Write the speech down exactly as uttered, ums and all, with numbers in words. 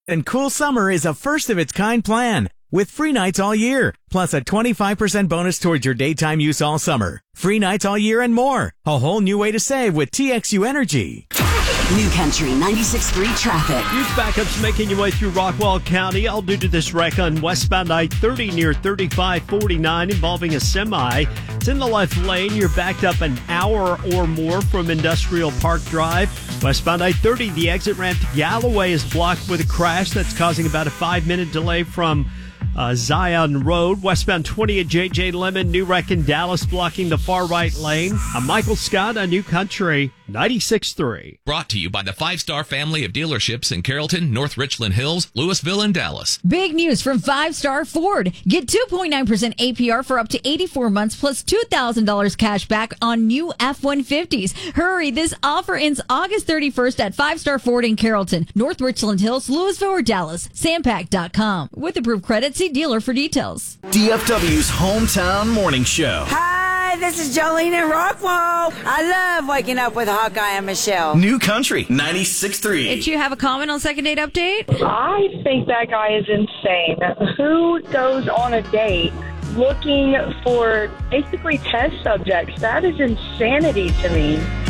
And Cool Summer is a first-of-its-kind plan with free nights all year, plus a twenty-five percent bonus towards your daytime use all summer. Free nights all year and more. A whole new way to save with T X U Energy. New Country ninety-six point three traffic. Huge backups making your way through Rockwall County, all due to this wreck on westbound I thirty near thirty-five forty-nine involving a semi. It's in the left lane. You're backed up an hour or more from Industrial Park Drive. Westbound I thirty, the exit ramp to Galloway is blocked with a crash that's causing about a five-minute delay from Uh, Zion Road. Westbound twenty at J J Lemon, new wreck in Dallas blocking the far right lane. I'm Michael Scott on New Country ninety-six point three. Brought to you by the Five Star family of dealerships in Carrollton, North Richland Hills, Louisville, and Dallas. Big news from Five Star Ford. Get two point nine percent A P R for up to eighty-four months plus two thousand dollars cash back on new F one fifties. Hurry, this offer ends August thirty-first at Five Star Ford in Carrollton, North Richland Hills, Louisville, or Dallas. Sampac dot com. With approved credit, see dealer for details. D F W's hometown morning show. Hi, this is Jolene in Rockwall. I love waking up with Hawkeye and Michelle. New Country ninety-six point three. Did you have a comment on second date update? I think that guy is insane. Who goes on a date looking for basically test subjects? That is insanity to me.